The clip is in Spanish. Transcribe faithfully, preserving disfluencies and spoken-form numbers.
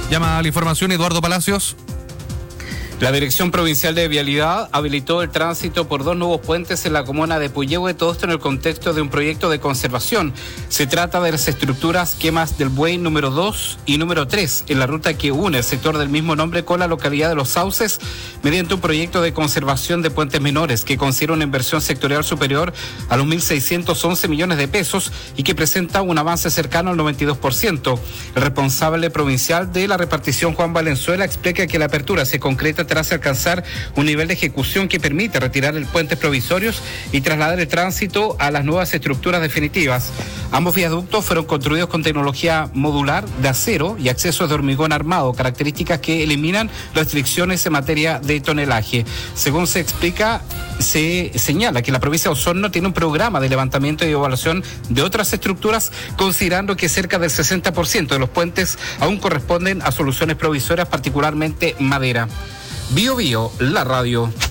Llama a la información Eduardo Palacios. La Dirección Provincial de Vialidad habilitó el tránsito por dos nuevos puentes en la comuna de Puyehue, todo esto en el contexto de un proyecto de conservación. Se trata de las estructuras Quemas del Buey número dos y número tres, en la ruta que une el sector del mismo nombre con la localidad de Los Sauces, mediante un proyecto de conservación de puentes menores que considera una inversión sectorial superior a los mil seiscientos once millones de pesos y que presenta un avance cercano al noventa y dos por ciento. El responsable provincial de la repartición, Juan Valenzuela, explica que la apertura se concreta tras alcanzar un nivel de ejecución que permite retirar el puentes provisorios y trasladar el tránsito a las nuevas estructuras definitivas. Ambos viaductos fueron construidos con tecnología modular de acero y accesos de hormigón armado, características que eliminan restricciones en materia de tonelaje. Según se explica, se señala que la provincia de Osorno tiene un programa de levantamiento y evaluación de otras estructuras, considerando que cerca del sesenta por ciento de los puentes aún corresponden a soluciones provisorias, particularmente madera. Bio Bio, la radio.